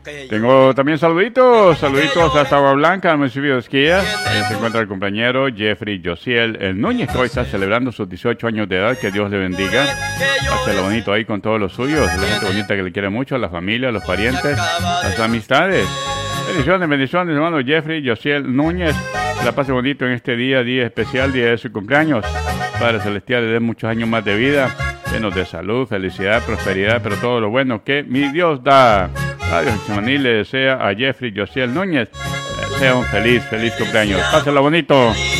Tengo también saluditos hasta Agua Blanca, municipio de Esquillas. Ahí se encuentra el compañero Jeffrey Josiel el Núñez, que hoy está celebrando sus 18 años de edad. Que Dios le bendiga. Páselo bonito ahí con todos los suyos, la gente bonita que le quiere mucho, la familia, los parientes, las amistades. Bendiciones, hermano Jeffrey Josiel Núñez. Que la pase bonito en este día especial, día de su cumpleaños. Padre Celestial, le dé muchos años más de vida, llenos de salud, felicidad, prosperidad, pero todo lo bueno que mi Dios da. Radio Getsemaní le desea a Jeffrey Josiel Núñez, sea un feliz cumpleaños. Páselo bonito.